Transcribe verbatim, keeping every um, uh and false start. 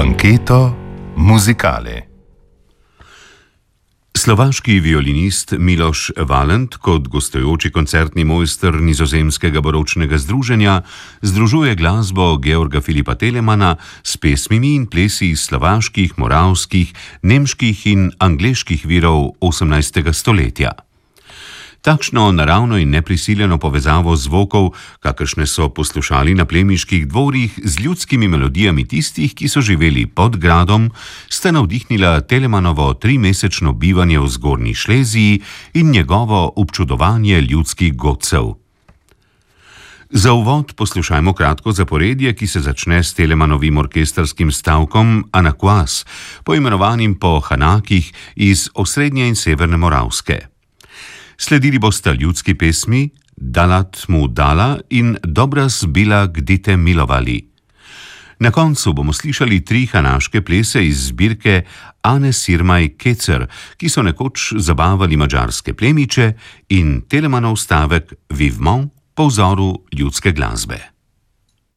Banketo muzikale. Slovaški violinist Miloš Valent kot gostujoči koncertni mojster nizozemskega baročnega združenja združuje glasbo Georga Filipa Telemana s pesmimi in plesi iz slovaških, moravskih, nemških in angleških virov osemnajstega stoletja. Takšno naravno in neprisiljeno povezavo zvokov, kakršne so poslušali na plemiških dvorih z ljudskimi melodijami tistih, ki so živeli pod gradom, sta navdihnila Telemanovo trimesečno bivanje v Zgornji Šleziji in njegovo občudovanje ljudskih godcev. Za uvod poslušajmo kratko zaporedje, ki se začne s Telemanovim orkestrskim stavkom Anakuas, poimenovanim po Hanakih iz osrednje in severne Moravske. Sledili bosta ljudski pesmi Dalat mu dala in Dobras bila gdite milovali. Na koncu bomo slišali tri hanaške plese iz zbirke Ane Sirmaj Kecer, ki so nekoč zabavali madžarske plemiče, in Telemanov stavek Vivement po vzoru ljudske glasbe.